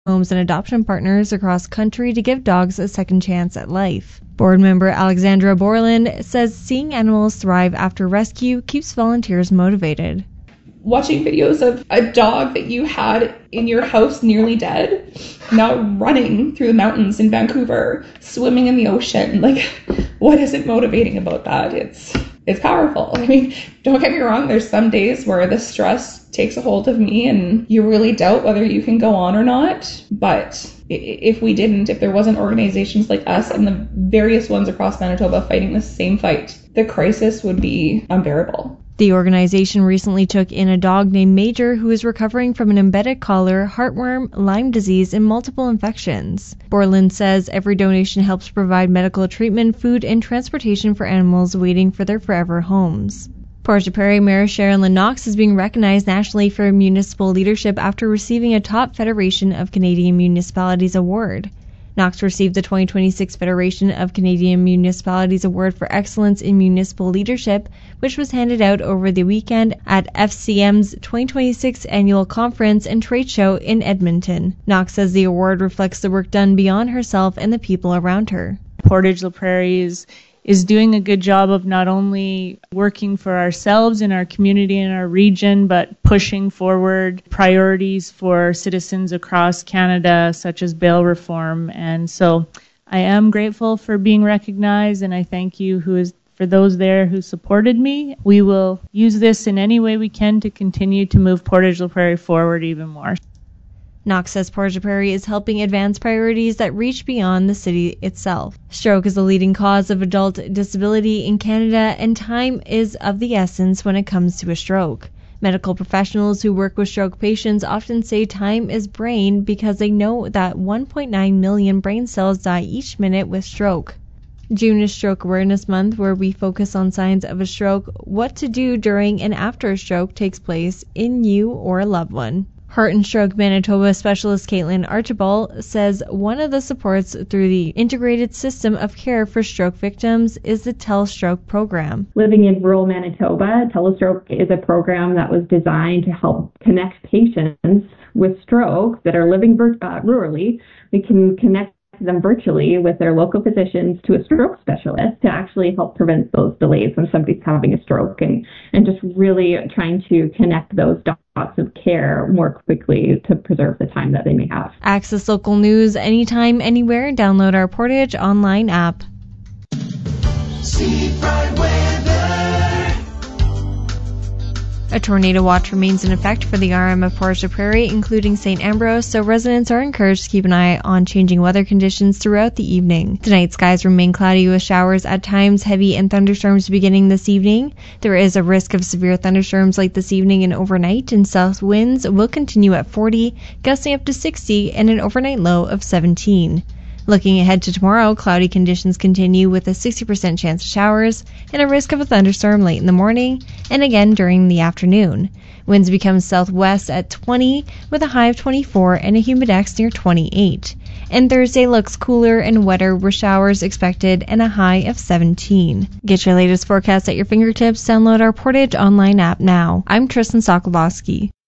homes and adoption partners across country to give dogs a second chance at life. Board member Alexandra Borland says seeing animals thrive after rescue keeps volunteers motivated. Watching videos of a dog that you had in your house nearly dead, now running through the mountains in Vancouver, swimming in the ocean, like, what isn't motivating about that? It's powerful. I mean, don't get me wrong, there's some days where the stress takes a hold of me and you really doubt whether you can go on or not. But if there wasn't organizations like us and the various ones across Manitoba fighting the same fight, the crisis would be unbearable. The organization recently took in a dog named Major who is recovering from an embedded collar, heartworm, Lyme disease, and multiple infections. Borland says every donation helps provide medical treatment, food, and transportation for animals waiting for their forever homes. Portage la Prairie Mayor Sherilyn Knox is being recognized nationally for municipal leadership after receiving a top Federation of Canadian Municipalities award. Knox received the 2026 Federation of Canadian Municipalities Award for Excellence in Municipal Leadership, which was handed out over the weekend at FCM's 2026 Annual Conference and Trade Show in Edmonton. Knox says the award reflects the work done beyond herself and the people around her. Portage la Prairie is doing a good job of not only working for ourselves in our community and our region, but pushing forward priorities for citizens across Canada, such as bail reform. And so I am grateful for being recognized, and I thank you for those there who supported me. We will use this in any way we can to continue to move Portage la Prairie forward even more. Knox says Portage la Prairie is helping advance priorities that reach beyond the city itself. Stroke is the leading cause of adult disability in Canada, and time is of the essence when it comes to a stroke. Medical professionals who work with stroke patients often say time is brain because they know that 1.9 million brain cells die each minute with stroke. June is Stroke Awareness Month, where we focus on signs of a stroke, what to do during and after a stroke takes place in you or a loved one. Heart and Stroke Manitoba specialist Caitlin Archibald says one of the supports through the integrated system of care for stroke victims is the TeleStroke program. Living in rural Manitoba, TeleStroke is a program that was designed to help connect patients with stroke that are living rurally. We can connect them virtually with their local physicians to a stroke specialist to actually help prevent those delays when somebody's having a stroke, and just really trying to connect those dots of care more quickly to preserve the time that they may have. Access local news anytime, anywhere. Download our Portage online app. A tornado watch remains in effect for the RM of Portage la Prairie, including St. Ambrose, so residents are encouraged to keep an eye on changing weather conditions throughout the evening. Tonight, skies remain cloudy with showers at times, heavy and thunderstorms beginning this evening. There is a risk of severe thunderstorms late this evening and overnight, and south winds will continue at 40, gusting up to 60, and an overnight low of 17. Looking ahead to tomorrow, cloudy conditions continue with a 60% chance of showers and a risk of a thunderstorm late in the morning and again during the afternoon. Winds become southwest at 20 with a high of 24 and a humidex near 28. And Thursday looks cooler and wetter with showers expected and a high of 17. Get your latest forecast at your fingertips. Download our Portage online app now. I'm Tristan Sokolowski.